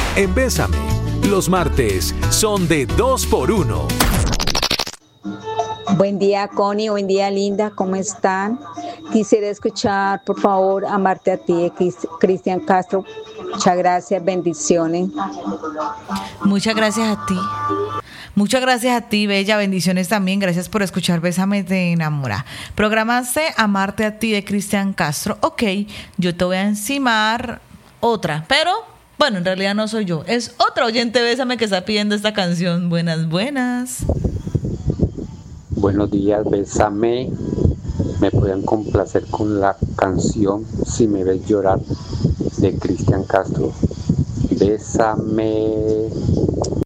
en Bésame. Los martes son de 2x1. Buen día, Connie. Buen día, Linda. ¿Cómo están? Quisiera escuchar, por favor, Amarte a ti de Cristian Castro. Muchas gracias. Bendiciones. Muchas gracias a ti. Muchas gracias a ti, Bella. Bendiciones también. Gracias por escuchar Bésame te enamora. Programaste Amarte a ti de Cristian Castro. Ok, yo te voy a encimar otra, pero bueno, en realidad no soy yo. Es otra oyente Bésame que está pidiendo esta canción. Buenas, buenas. Buenos días, Bésame. Me pueden complacer con la canción Si me ves llorar de Cristian Castro. Bésame.